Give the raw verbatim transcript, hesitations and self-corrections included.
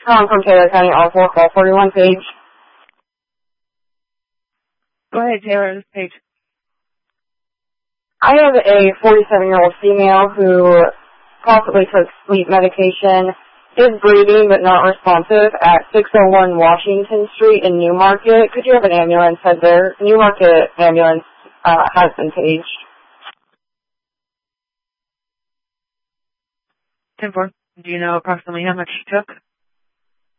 Calling from Taylor County, all four, call forty-one, Page. Go ahead, Taylor, this is Paige. I have a forty-seven-year-old female who possibly took sleep medication, is breathing but not responsive at six oh one Washington Street in Newmarket. Could you have an ambulance head there? Newmarket ambulance uh, has been paged. ten four. Do you know approximately how much she took?